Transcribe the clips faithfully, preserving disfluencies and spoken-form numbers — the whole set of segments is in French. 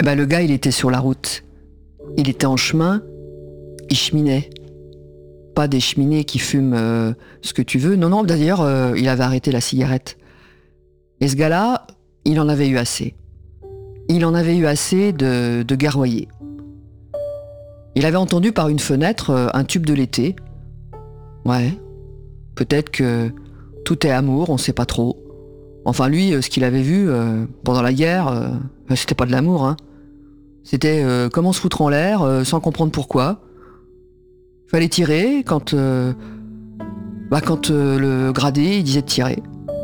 bah, le gars, il était sur la route. Il était en chemin, il cheminait. Pas des cheminées qui fument euh, ce que tu veux. Non, non, d'ailleurs, euh, il avait arrêté la cigarette. Et ce gars-là, il en avait eu assez. Il en avait eu assez de, de garroyer. Il avait entendu par une fenêtre euh, un tube de l'été. Ouais, peut-être que tout est amour, on sait pas trop. Enfin, lui, euh, ce qu'il avait vu euh, pendant la guerre, euh, c'était pas de l'amour, hein. C'était euh, comment se foutre en l'air euh, sans comprendre pourquoi. Fallait tirer quand, euh, bah quand euh, le gradé il disait de tirer.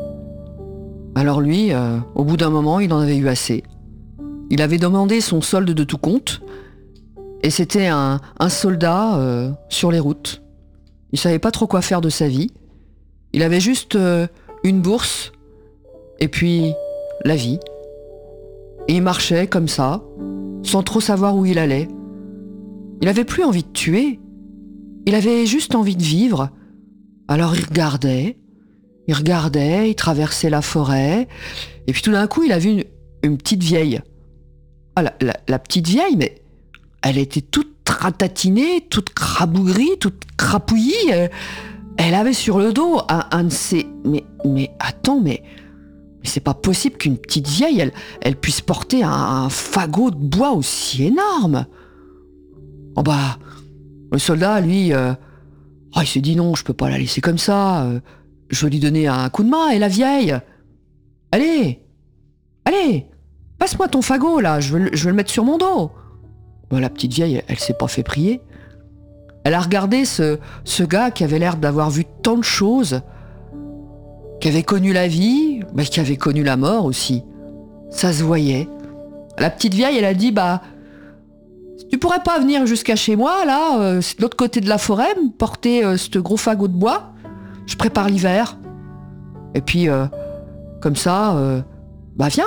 Alors lui, euh, au bout d'un moment, il en avait eu assez. Il avait demandé son solde de tout compte, et c'était un, un soldat euh, sur les routes. Il savait pas trop quoi faire de sa vie. Il avait juste euh, une bourse, et puis la vie. Et il marchait comme ça, sans trop savoir où il allait. Il avait plus envie de tuer. Il avait juste envie de vivre. Alors il regardait, il regardait, il traversait la forêt, et puis tout d'un coup, il a vu une, une petite vieille. Ah, la, la, la petite vieille, mais elle était toute ratatinée, toute crabougrie, toute crapouillie. Elle, elle avait sur le dos un, un de ces... Mais, mais attends, mais, mais c'est pas possible qu'une petite vieille, elle, elle puisse porter un, un fagot de bois aussi énorme. Oh bah... Le soldat, lui, euh, oh, il s'est dit non, je peux pas la laisser comme ça. Euh, je vais lui donner un coup de main. Et la vieille, allez, allez, passe-moi ton fagot là, je veux, je veux le mettre sur mon dos. Bon, la petite vieille, elle, elle s'est pas fait prier. Elle a regardé ce, ce gars qui avait l'air d'avoir vu tant de choses, qui avait connu la vie, mais qui avait connu la mort aussi. Ça se voyait. La petite vieille, elle a dit, bah... Tu pourrais pas venir jusqu'à chez moi, là, euh, c'est de l'autre côté de la forêt, me porter euh, ce gros fagot de bois. Je prépare l'hiver. Et puis, euh, comme ça, euh, bah viens.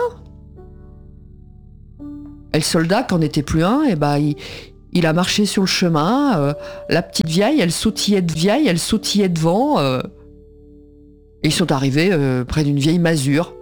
Et le soldat, quand n'était plus un, et bah, il, il a marché sur le chemin. Euh, la petite vieille, elle sautillait de vieille, elle sautillait devant. Euh, et ils sont arrivés euh, près d'une vieille masure.